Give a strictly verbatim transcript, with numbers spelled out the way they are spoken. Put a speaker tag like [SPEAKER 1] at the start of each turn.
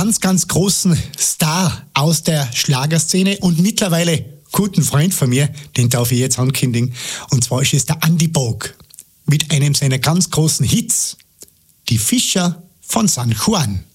[SPEAKER 1] ganz, ganz großen Star aus der Schlagerszene und mittlerweile guten Freund von mir, den darf ich jetzt ankündigen. Und zwar ist es der Andy Bog mit einem seiner ganz großen Hits, Die Fischer von San Juan.